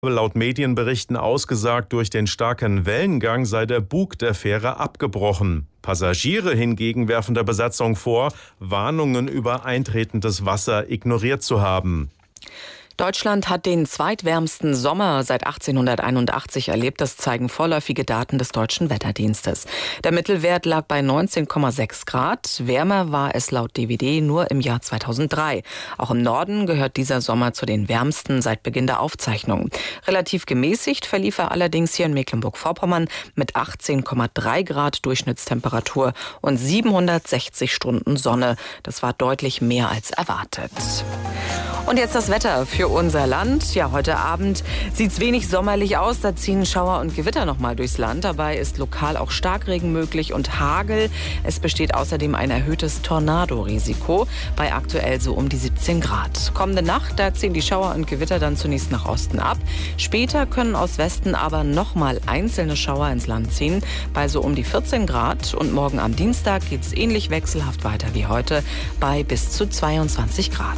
Laut Medienberichten ausgesagt, durch den starken Wellengang sei der Bug der Fähre abgebrochen. Passagiere hingegen werfen der Besatzung vor, Warnungen über eintretendes Wasser ignoriert zu haben. Deutschland hat den zweitwärmsten Sommer seit 1881 erlebt. Das zeigen vorläufige Daten des Deutschen Wetterdienstes. Der Mittelwert lag bei 19,6 Grad. Wärmer war es laut DWD nur im Jahr 2003. Auch im Norden gehört dieser Sommer zu den wärmsten seit Beginn der Aufzeichnungen. Relativ gemäßigt verlief er allerdings hier in Mecklenburg-Vorpommern mit 18,3 Grad Durchschnittstemperatur und 760 Stunden Sonne. Das war deutlich mehr als erwartet. Und jetzt das Wetter für unser Land. Ja, heute Abend sieht es wenig sommerlich aus. Da ziehen Schauer und Gewitter noch mal durchs Land. Dabei ist lokal auch Starkregen möglich und Hagel. Es besteht außerdem ein erhöhtes Tornadorisiko bei aktuell so um die 17 Grad. Kommende Nacht, da ziehen die Schauer und Gewitter dann zunächst nach Osten ab. Später können aus Westen aber noch mal einzelne Schauer ins Land ziehen bei so um die 14 Grad. Und morgen am Dienstag geht es ähnlich wechselhaft weiter wie heute bei bis zu 22 Grad.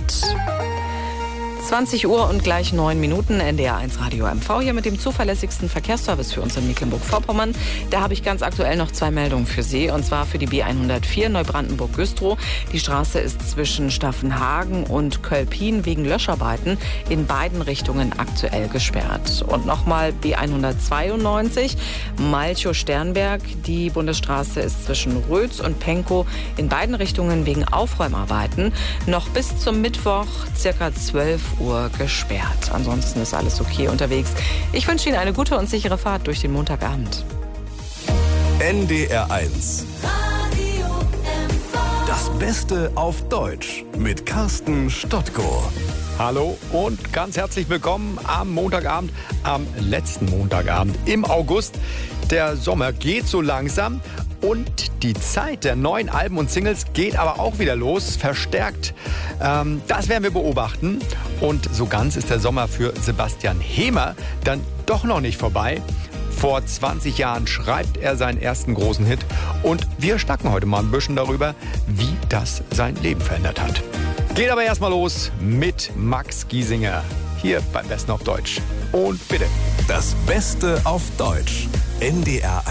20 Uhr und gleich 9 Minuten, NDR1 Radio MV hier mit dem zuverlässigsten Verkehrsservice für uns in Mecklenburg-Vorpommern. Da habe ich ganz aktuell noch 2 Meldungen für Sie, und zwar für die B104 Neubrandenburg-Güstrow. Die Straße ist zwischen Staffenhagen und Kölpin wegen Löscharbeiten in beiden Richtungen aktuell gesperrt. Und nochmal B192 Malchow-Sternberg. Die Bundesstraße ist zwischen Rötz und Penkow in beiden Richtungen wegen Aufräumarbeiten noch bis zum Mittwoch circa 12 Uhr gesperrt. Ansonsten ist alles okay unterwegs. Ich wünsche Ihnen eine gute und sichere Fahrt durch den Montagabend. NDR1 Das Beste auf Deutsch mit Carsten Stottko. Hallo und ganz herzlich willkommen am Montagabend, am letzten Montagabend im August. Der Sommer geht so langsam und die Zeit der neuen Alben und Singles geht aber auch wieder los, verstärkt. Das werden wir beobachten. Und so ganz ist der Sommer für Sebastian Hemer dann doch noch nicht vorbei. Vor 20 Jahren schreibt er seinen ersten großen Hit. Und wir schnacken heute mal ein bisschen darüber, wie das sein Leben verändert hat. Geht aber erstmal los mit Max Giesinger. Hier beim Besten auf Deutsch. Und bitte. Das Beste auf Deutsch. NDR1.